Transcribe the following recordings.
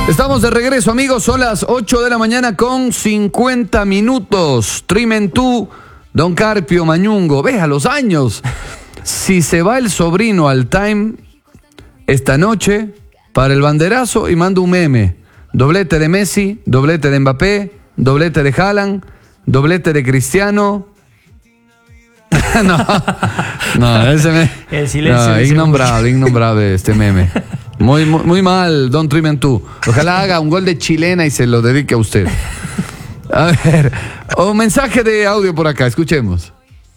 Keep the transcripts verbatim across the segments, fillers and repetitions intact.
Estamos de regreso, amigos. Son las ocho de la mañana con cincuenta minutos. Trimentú, Don Carpio, Mañungo. Ve a los años. Si se va el sobrino al Time esta noche para el banderazo y manda un meme. Doblete de Messi, doblete de Mbappé, doblete de Haaland, doblete de Cristiano. no, no, ese me... El silencio. No, innombrable, innombrable este meme. Muy, muy, muy mal, Don Trimentú. Ojalá haga un gol de chilena y se lo dedique a usted. A ver, un mensaje de audio por acá, escuchemos.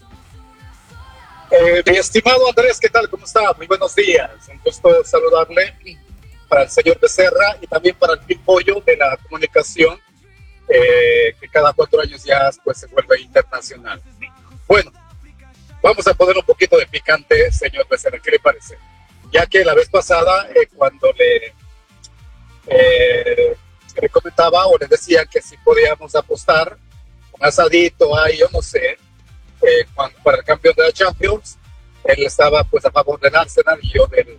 Eh, mi estimado Andrés, ¿qué tal? ¿Cómo está? Muy buenos días. Un gusto saludarle para el señor Becerra y también para el Pimpollo de la comunicación, eh, que cada cuatro años ya pues, se vuelve internacional. Bueno, vamos a poner un poquito de picante, señor Becerra, ¿qué le parece? Ya que la vez pasada, eh, cuando le, eh, le comentaba o le decía que si podíamos apostar un asadito ahí, yo no sé, eh, cuando, para el campeón de la Champions, él estaba pues a favor del Arsenal y yo del,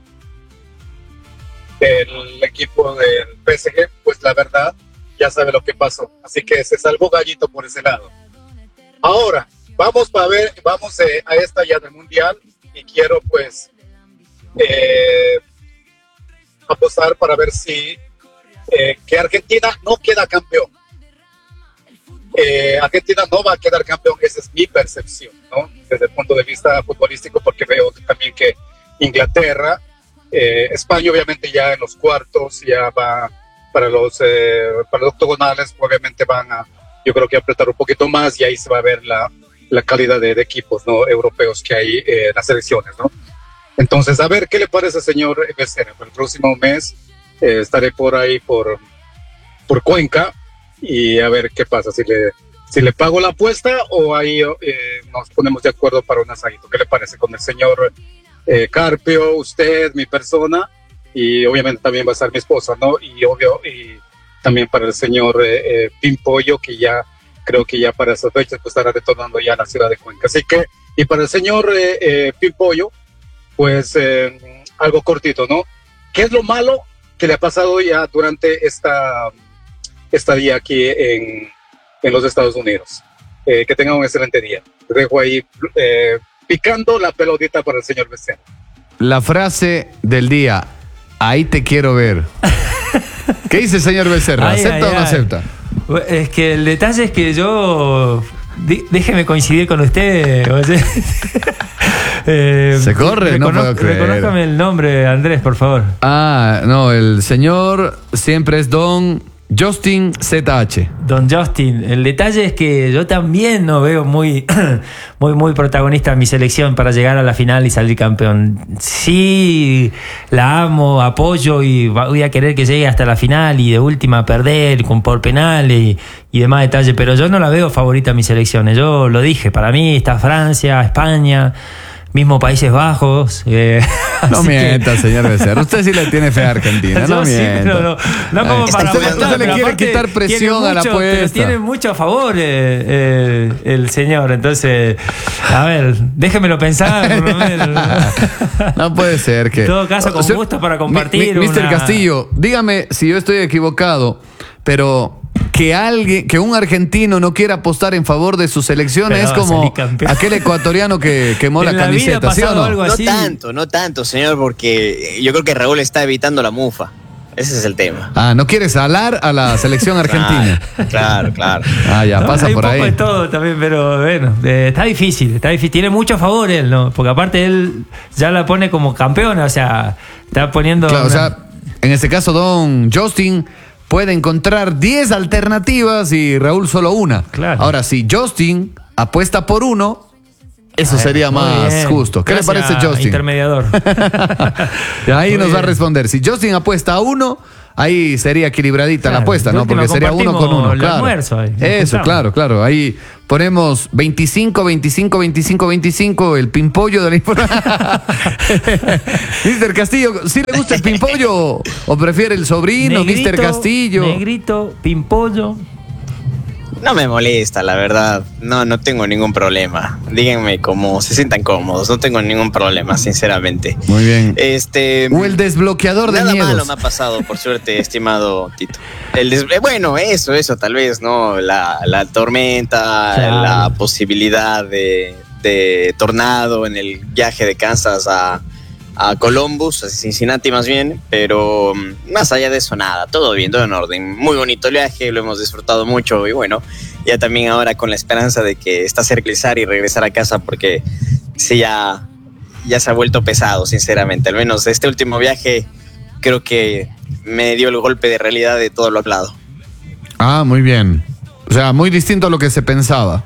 del equipo del P S G, pues la verdad, ya sabe lo que pasó. Así que se salvó gallito por ese lado. Ahora, vamos para ver, vamos eh, a esta ya del Mundial y quiero pues Eh, apostar para ver si eh, que Argentina no queda campeón. Eh, Argentina no va a quedar campeón, esa es mi percepción, ¿no? Desde el punto de vista futbolístico, porque veo también que Inglaterra, eh, España obviamente ya en los cuartos, ya va para los, eh, para los octogonales, obviamente van a, yo creo que apretar un poquito más y ahí se va a ver la, la calidad de, de equipos, ¿no? Europeos que hay en eh, las selecciones, ¿no? Entonces, a ver, ¿qué le parece, señor Becerra? El próximo mes eh, estaré por ahí, por, por Cuenca, y a ver qué pasa, si le, si le pago la apuesta o ahí eh, nos ponemos de acuerdo para un asadito. ¿Qué le parece con el señor eh, Carpio, usted, mi persona, y obviamente también va a estar mi esposa, ¿no? Y obvio, y también para el señor eh, eh, Pimpollo, que ya creo que ya para esas fechas pues estará retornando ya a la ciudad de Cuenca. Así que, y para el señor eh, eh, Pimpollo, pues eh, algo cortito, ¿no? ¿Qué es lo malo que le ha pasado ya durante esta estadía aquí en, en los Estados Unidos? Eh, que tenga un excelente día. Dejo ahí eh, picando la pelotita para el señor Becerra. La frase del día, ahí te quiero ver. ¿Qué dice el señor Becerra? Ay, ¿Acepta ay, o no ay. acepta? Es que el detalle es que yo... Déjeme coincidir con usted. O sea, eh, Se corre, no puedo creer. Reconózcame el nombre, Andrés, por favor. Ah, no, el señor siempre es Don Justin Z H. Don Justin. El detalle es que yo también no veo muy, muy, muy protagonista a mi selección para llegar a la final y salir campeón. Sí, la amo, apoyo y voy a querer que llegue hasta la final y de última perder con por penales y, y demás detalles, pero yo no la veo favorita a mis selecciones. Yo lo dije, para mí está Francia, España, mismo Países Bajos. Eh, no mienta, que... señor Becerra. Usted sí le tiene fe a Argentina. No sí, mienta. No, no, no como Ay, para usted, apostar, usted le quiere quitar presión mucho, a la apuesta. Pero tiene mucho a favor eh, eh, el señor. Entonces, a ver, déjemelo pensar. Por lo menos. No puede ser que... En todo caso, con o sea, gusto para compartir. Mi, mi, mister una... Castillo, dígame si yo estoy equivocado, pero... Que alguien, que un argentino no quiera apostar en favor de su selección pero es como aquel ecuatoriano que quemó la, la camiseta, ¿sí o no? No tanto, no tanto, señor, porque yo creo que Raúl está evitando la mufa. Ese es el tema. Ah, ¿no quieres salar a la selección argentina? Claro, claro. Ah, ya, no, pasa hay por un ahí. Hay poco de todo también, pero bueno, eh, está difícil, está difícil. Tiene mucho a favor él, ¿no? Porque aparte él ya la pone como campeona, o sea, está poniendo... Claro, una... o sea, en este caso, don Justin... puede encontrar diez alternativas y Raúl solo una. Claro. Ahora, si Justin apuesta por uno, eso ver, sería más bien. Justo. ¿Qué Gracias, le parece, Justin? Intermediador. Ahí muy nos bien. Va a responder. Si Justin apuesta a uno, ahí sería equilibradita claro, la apuesta, ¿no? Porque sería uno con uno. Claro. Ahí, eso, claro, claro. Ahí ponemos veinticinco, veinticinco, veinticinco, veinticinco, el pimpollo de la información. mister Castillo, ¿sí le gusta el pimpollo o prefiere el sobrino, mister Castillo? Negrito, pimpollo. No me molesta, la verdad. No, no tengo ningún problema. Díganme cómo se sientan cómodos. No tengo ningún problema, sinceramente. Muy bien. Este, o el desbloqueador de nada miedos. Nada malo me ha pasado, por suerte, estimado Tito. El des... Bueno, eso, eso, tal vez, ¿no? La, la tormenta, claro. La posibilidad de, de tornado en el viaje de Kansas a... a Columbus, a Cincinnati más bien, pero más allá de eso nada, todo bien, todo en orden, muy bonito el viaje, lo hemos disfrutado mucho y bueno, ya también ahora con la esperanza de que está cerca y regresar a casa porque sí ya, ya se ha vuelto pesado, sinceramente, al menos este último viaje creo que me dio el golpe de realidad de todo lo hablado. Ah, muy bien, o sea, muy distinto a lo que se pensaba.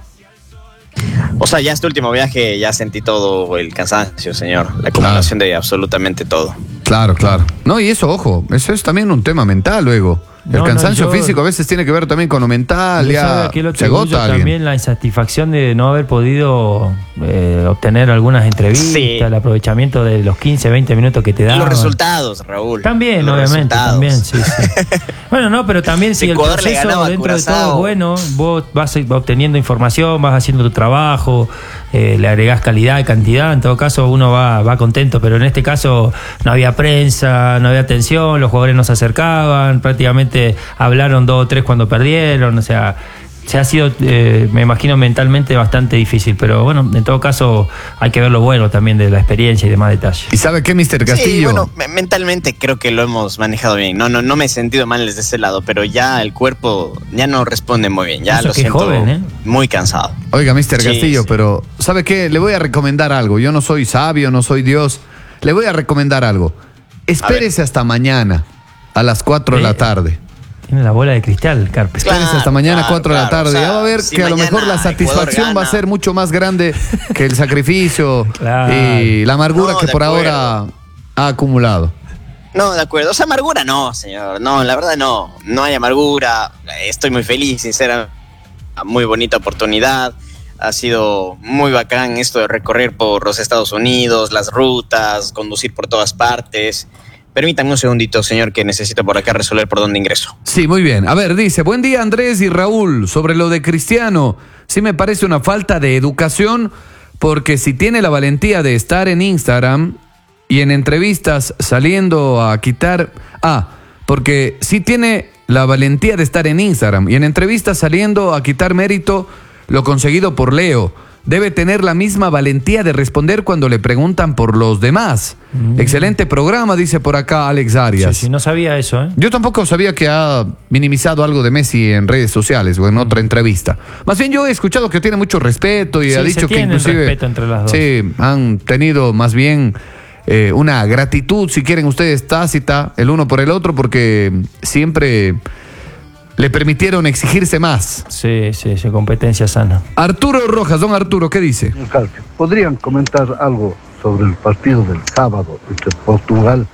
O sea, ya este último viaje ya sentí todo el cansancio, señor. La acumulación claro. de absolutamente todo. Claro, claro. No, y eso, ojo, eso es también un tema mental luego. El no, cansancio no, yo, físico a veces tiene que ver también con lo mental, ya se agota alguien. También la insatisfacción de no haber podido eh, obtener algunas entrevistas, sí. El aprovechamiento de los quince, veinte minutos que te dan. Los resultados, Raúl. También, los obviamente, resultados. también, sí, sí. Bueno, no, pero también si Ecuador el proceso dentro de todo es bueno, vos vas obteniendo información, vas haciendo tu trabajo, eh, le agregás calidad y cantidad, en todo caso uno va, va contento, pero en este caso no había prensa, no había atención, los jugadores no se acercaban, prácticamente hablaron dos o tres cuando perdieron, o sea, se ha sido, eh, me imagino, mentalmente bastante difícil, pero bueno, en todo caso hay que ver lo bueno también de la experiencia y demás detalles. ¿Y sabe qué, mister Castillo? Sí, bueno, mentalmente creo que lo hemos manejado bien, no, no, no me he sentido mal desde ese lado, pero ya el cuerpo ya no responde muy bien, ya Eso lo que siento joven, ¿eh? muy cansado. Oiga, mister Sí, Castillo, sí. pero ¿sabe qué? Le voy a recomendar algo, yo no soy sabio, no soy Dios, le voy a recomendar algo. Espérese hasta mañana, a las cuatro de la tarde. Tiene la bola de cristal, Carpe. Espérese claro, hasta mañana a claro, cuatro claro, de la tarde. O sea, ya va a ver si que a lo mejor la satisfacción va a ser mucho más grande que el sacrificio claro. y la amargura no, que por acuerdo. ahora ha acumulado. No, de acuerdo. O sea, amargura no, señor. No, la verdad no. No hay amargura. Estoy muy feliz, sinceramente. Muy bonita oportunidad. Ha sido muy bacán esto de recorrer por los Estados Unidos, las rutas, conducir por todas partes. Permítanme un segundito, señor, que necesito por acá resolver por dónde ingreso. Sí, muy bien. A ver, dice, buen día Andrés y Raúl, sobre lo de Cristiano. Sí me parece una falta de educación, porque si tiene la valentía de estar en Instagram y en entrevistas saliendo a quitar... Ah, porque si tiene la valentía de estar en Instagram y en entrevistas saliendo a quitar mérito lo conseguido por Leo. Debe tener la misma valentía de responder cuando le preguntan por los demás. Mm. Excelente programa, dice por acá Alex Arias. Sí, sí, no sabía eso, ¿eh? Yo tampoco sabía que ha minimizado algo de Messi en redes sociales o en mm. otra entrevista. Más bien yo he escuchado que tiene mucho respeto y sí, ha dicho que inclusive... respeto entre las dos. Sí, han tenido más bien eh, una gratitud, si quieren ustedes, tácita, el uno por el otro, porque siempre... le permitieron exigirse más. Sí, sí, sí, competencia sana. Arturo Rojas, don Arturo, ¿qué dice? ¿Podrían comentar algo sobre el partido del sábado entre Portugal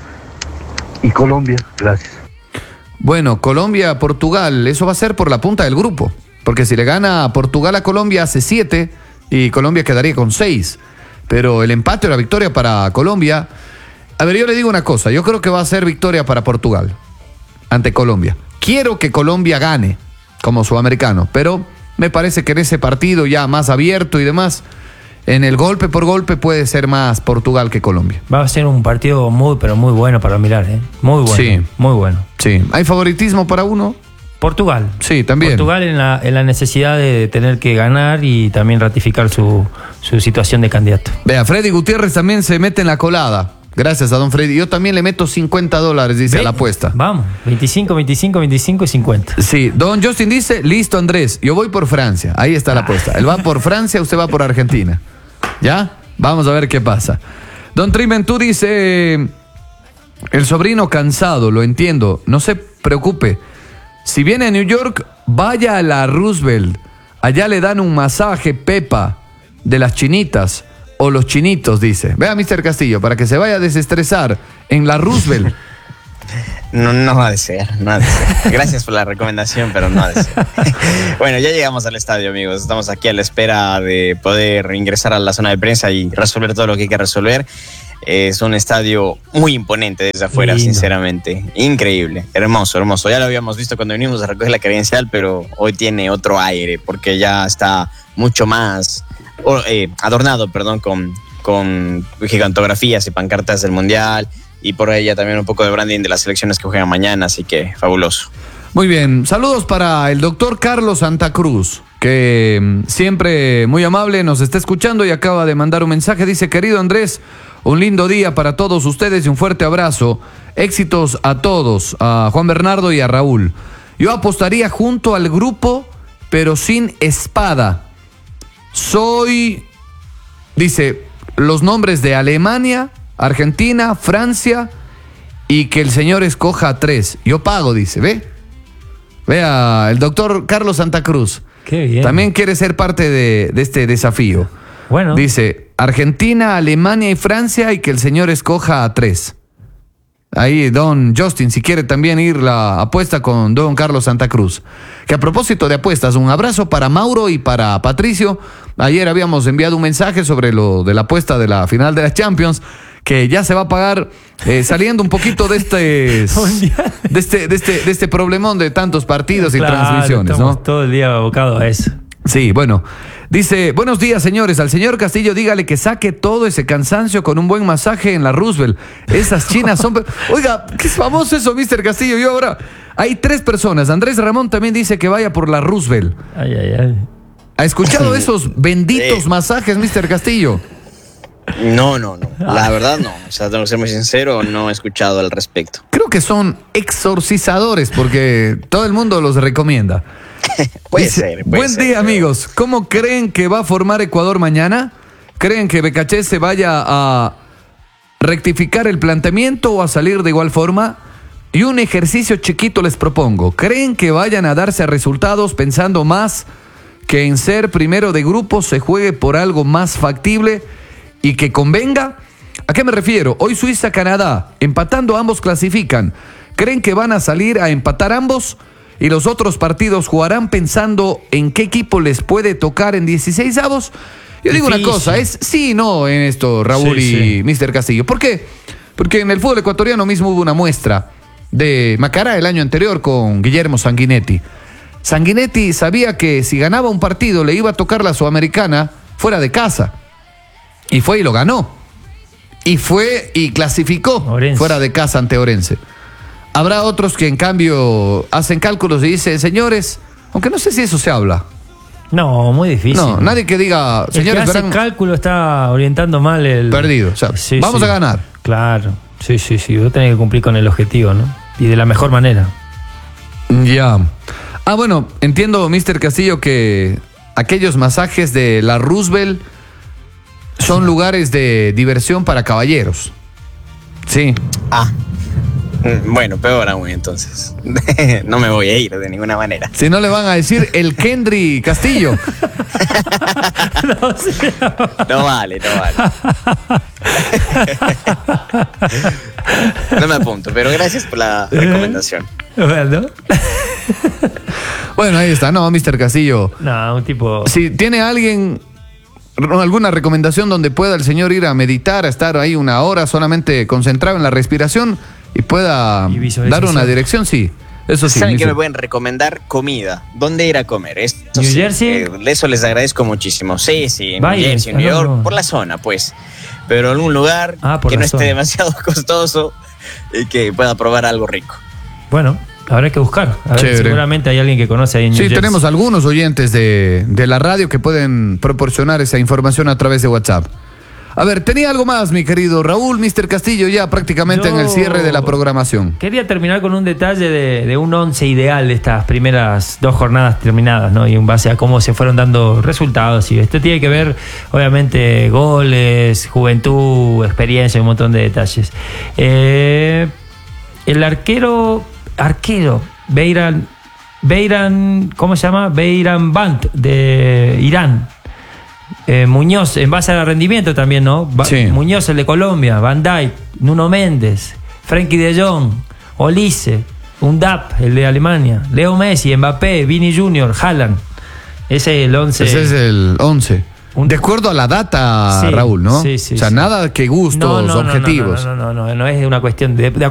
y Colombia? Gracias. Bueno, Colombia-Portugal, eso va a ser por la punta del grupo, porque si le gana Portugal a Colombia hace siete y Colombia quedaría con seis, pero el empate o la victoria para Colombia... A ver, yo le digo una cosa, yo creo que va a ser victoria para Portugal ante Colombia. Quiero que Colombia gane como sudamericano, pero me parece que en ese partido ya más abierto y demás, en el golpe por golpe puede ser más Portugal que Colombia. Va a ser un partido muy, pero muy bueno para mirar, ¿eh? Muy bueno. Sí. Muy bueno. Sí. ¿Hay favoritismo para uno? Portugal. Sí, también. Portugal en la, en la necesidad de tener que ganar y también ratificar su, su situación de candidato. Vea, Freddy Gutiérrez también se mete en la colada. Gracias a don Freddy. Yo también le meto cincuenta dólares, dice, a la apuesta. Vamos, veinticinco, veinticinco, veinticinco y cincuenta. Sí, don Justin dice, listo Andrés, yo voy por Francia. Ahí está la apuesta. Él va por Francia, usted va por Argentina. ¿Ya? Vamos a ver qué pasa. Don Trimentú dice, el sobrino cansado, lo entiendo, no se preocupe. Si viene a New York, vaya a la Roosevelt. Allá le dan un masaje Pepa de las chinitas. O los chinitos, dice. Vea, mister Castillo, para que se vaya a desestresar en la Roosevelt. No, no ha de ser, no ha de ser. Gracias por la recomendación, pero no ha de ser. Bueno, ya llegamos al estadio, amigos. Estamos aquí a la espera de poder ingresar a la zona de prensa y resolver todo lo que hay que resolver. Es un estadio muy imponente desde afuera, Lindo. Sinceramente. Increíble, hermoso, hermoso. Ya lo habíamos visto cuando venimos a recoger la credencial, pero hoy tiene otro aire porque ya está mucho más oh, eh, adornado, perdón, con, con gigantografías y pancartas del Mundial y por ella también un poco de branding de las selecciones que juegan mañana, así que fabuloso. Muy bien, saludos para el doctor Carlos Santa Cruz, que mm, siempre muy amable nos está escuchando y acaba de mandar un mensaje. Dice: querido Andrés, un lindo día para todos ustedes y un fuerte abrazo. Éxitos a todos, a Juan Bernardo y a Raúl. Yo apostaría junto al grupo, pero sin espada. Soy, dice, los nombres de Alemania, Argentina, Francia y que el señor escoja a tres. Yo pago, dice, ¿ve? Vea, el doctor Carlos Santa Cruz. Qué bien. También quiere ser parte de, de este desafío. Bueno. Dice, Argentina, Alemania y Francia y que el señor escoja a tres. Ahí, don Justin, si quiere también ir la apuesta con don Carlos Santa Cruz. Que a propósito de apuestas, un abrazo para Mauro y para Patricio. Ayer habíamos enviado un mensaje sobre lo de la apuesta de la final de la Champions, que ya se va a pagar eh, saliendo un poquito de este, de este, de este, de este problemón de tantos partidos y Claro, transmisiones, estamos ¿no? todo el día abocado a eso. Sí, bueno. Dice, buenos días, señores. Al señor Castillo dígale que saque todo ese cansancio con un buen masaje en la Roosevelt. Esas chinas son... Oiga, qué famoso eso, mister Castillo. Yo ahora... Hay tres personas. Andrés Ramón también dice que vaya por la Roosevelt. Ay, ay, ay. ¿Ha escuchado esos benditos Sí. masajes, mister Castillo? No, no, no. La verdad no. O sea, tengo que ser muy sincero, no he escuchado al respecto. Creo que son exorcizadores porque todo el mundo los recomienda. Puede Dice, ser. Puede Buen ser, día, pero- amigos. ¿Cómo creen que va a formar Ecuador mañana? ¿Creen que Becaché se vaya a rectificar el planteamiento o a salir de igual forma? Y un ejercicio chiquito les propongo. ¿Creen que vayan a darse a resultados pensando más que en ser primero de grupo se juegue por algo más factible y que convenga? ¿A qué me refiero? Hoy Suiza-Canadá, empatando ambos clasifican. ¿Creen que van a salir a empatar ambos? Y los otros partidos jugarán pensando en qué equipo les puede tocar en dieciseisavos. Yo digo una Difícil. cosa, es sí y no en esto, Raúl Sí, y sí. mister Castillo. ¿Por qué? Porque en el fútbol ecuatoriano mismo hubo una muestra de Macará el año anterior con Guillermo Sanguinetti. Sanguinetti sabía que si ganaba un partido le iba a tocar la Sudamericana fuera de casa. Y fue y lo ganó. Y fue y clasificó Orense. fuera de casa ante Orense. Habrá otros que en cambio hacen cálculos y dicen, señores, aunque no sé si eso se habla. No, muy difícil. No, nadie que diga, El que señores, hace verán, cálculo está orientando mal el... perdido. O sea, Sí, vamos sí. a ganar. Claro. Sí, sí, sí. Vos tenés que cumplir con el objetivo, ¿no? Y de la mejor manera. Ya. Ah, bueno, entiendo, mister Castillo, que aquellos masajes de la Roosevelt son lugares de diversión para caballeros. Sí. Ah. Mm, Bueno, peor aún entonces. No me voy a ir de ninguna manera. Si no le van a decir el Kendry Castillo. No, sí. No vale, no vale. No me apunto, pero gracias por la recomendación. Bueno. Bueno, ahí está, no, mister Castillo. No, un tipo... Si tiene alguien alguna recomendación donde pueda el señor ir a meditar, a estar ahí una hora solamente concentrado en la respiración y pueda Y visualización. dar una dirección, sí. Eso sí. ¿Saben que mister. me pueden recomendar? Comida. ¿Dónde ir a comer? Esto ¿New sí, Jersey? eh, eso les agradezco muchísimo. Sí, sí, en New Vaya, Jersey, ah, New York, no, no. por la zona, pues. Pero algún lugar Ah, por que la no zona. esté demasiado costoso y que pueda probar algo rico. Bueno, habrá que buscar. A ver, Chévere. seguramente hay alguien que conoce ahí en New Sí, Jersey. tenemos algunos oyentes de, de la radio que pueden proporcionar esa información a través de WhatsApp. A ver, tenía algo más, mi querido Raúl, mister Castillo, ya prácticamente Yo en el cierre de la programación. Quería terminar con un detalle de, de un once ideal de estas primeras dos jornadas terminadas, ¿no? Y en base a cómo se fueron dando resultados. Y esto tiene que ver, obviamente, goles, juventud, experiencia, un montón de detalles. Eh, el arquero, arquero, Beiran, Beiran, ¿cómo se llama? Beiran Band de Irán. Eh, Muñoz, en base al rendimiento también, ¿no? Ba- Sí. Muñoz, el de Colombia, Van Dijk, Nuno Méndez, Frenkie de Jong, Olise, Undap, el de Alemania, Leo Messi, Mbappé, Vini Junior, Haaland. Ese es el once. Ese es el once. Un- De acuerdo a la data, Sí, Raúl, ¿no? sí, sí, o sea, sí. nada que gustos no, no, no, objetivos. No, no, no, no, no, no es una cuestión de, de